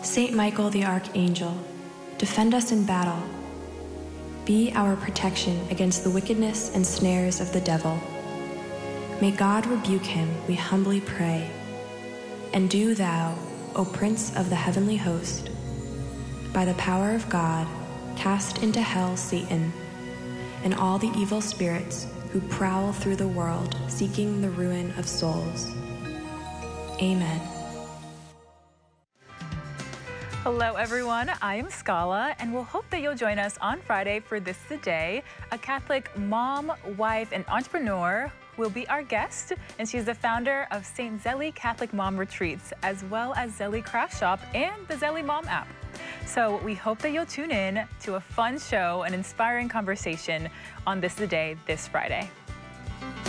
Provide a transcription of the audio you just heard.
Saint Michael the Archangel, defend us in battle. Be our protection against the wickedness and snares of the devil. May God rebuke him, we humbly pray. And do thou, O Prince of the heavenly host, by the power of God, cast into hell Satan and all the evil spirits who prowl through the world seeking the ruin of souls. Amen. Hello everyone, I am Scala, and we'll hope that you'll join us on Friday for This is the Day. A Catholic mom, wife, and entrepreneur will be our guest, and she's the founder of St. Zélie Catholic Mom Retreats, as well as Zélie Craft Shop and the Zélie Mom app. So we hope that you'll tune in to a fun show, an inspiring conversation on This is the Day this Friday.